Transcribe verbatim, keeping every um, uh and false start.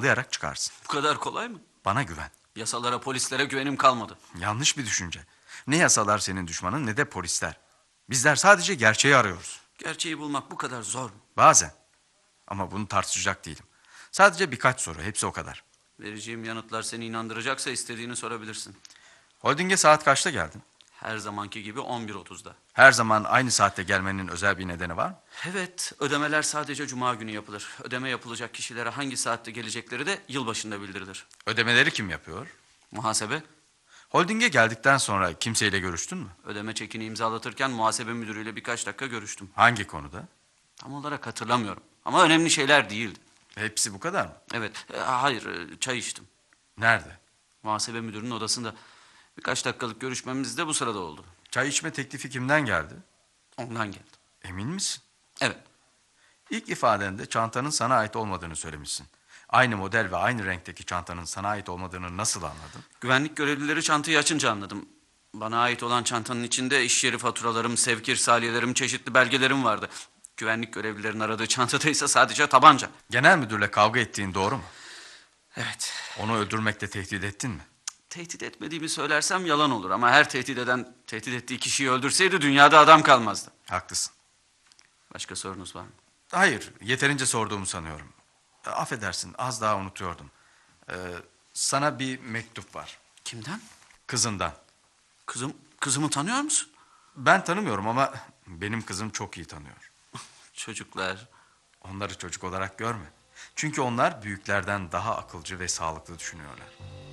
sallayarak çıkarsın. Bu kadar kolay mı? Bana güven. Yasalara, polislere güvenim kalmadı. Yanlış bir düşünce. Ne yasalar senin düşmanın ne de polisler. Bizler sadece gerçeği arıyoruz. Gerçeği bulmak bu kadar zor mu? Bazen. Ama bunu tartışacak değilim. Sadece birkaç soru, hepsi o kadar. Vereceğim yanıtlar seni inandıracaksa istediğini sorabilirsin. Holding'e saat kaçta geldin? Her zamanki gibi on bir otuzda. Her zaman aynı saatte gelmenin özel bir nedeni var mı? Evet, ödemeler sadece cuma günü yapılır. Ödeme yapılacak kişilere hangi saatte gelecekleri de yılbaşında bildirilir. Ödemeleri kim yapıyor? Muhasebe, Holding'e geldikten sonra kimseyle görüştün mü? ödeme çekini imzalatırken muhasebe müdürüyle birkaç dakika görüştüm. Hangi konuda? Tam olarak hatırlamıyorum. Ama önemli şeyler değildi. Hepsi bu kadar mı? Evet, e, hayır, e, çay içtim. Nerede? Muhasebe müdürünün odasında. Birkaç dakikalık görüşmemiz de bu sırada oldu. Çay içme teklifi kimden geldi? Ondan geldi. Emin misin? Evet, İlk ifadende çantanın sana ait olmadığını söylemişsin. Aynı model ve aynı renkteki çantanın sana ait olmadığını nasıl anladın? güvenlik görevlileri çantayı açınca anladım. Bana ait olan çantanın içinde iş yeri faturalarım, sevk irsaliyelerim, çeşitli belgelerim vardı. Güvenlik görevlilerinin aradığı çantada ise sadece tabanca. Genel müdürle kavga ettiğin doğru mu? Evet, Onu öldürmekle tehdit ettin mi? tehdit etmediğimi söylersem yalan olur. Ama her tehdit eden, tehdit ettiği kişiyi öldürseydi dünyada adam kalmazdı. Haklısın. Başka sorunuz var mı? Hayır, yeterince sorduğumu sanıyorum. E, Affedersin, az daha unutuyordum. Ee, sana bir mektup var. Kimden? Kızından. Kızım, kızımı tanıyor musun? Ben tanımıyorum ama benim kızım çok iyi tanıyor. Çocuklar. Onları çocuk olarak görme. Çünkü onlar büyüklerden daha akılcı ve sağlıklı düşünüyorlar.